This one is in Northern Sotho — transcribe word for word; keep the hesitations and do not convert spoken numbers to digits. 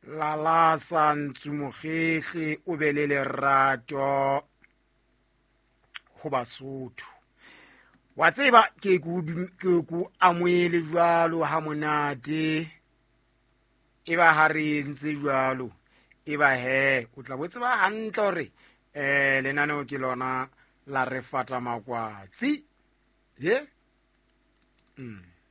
la la sa ntsumogege o be le lerato go Basotho. Wa tseba ke ku ke ku amoele jwalo ha monate e ba ha re ntse jwalo e ba he o tla botse ba hantle hore eh lenaneo ke lona la re fata makwatsi ye mm.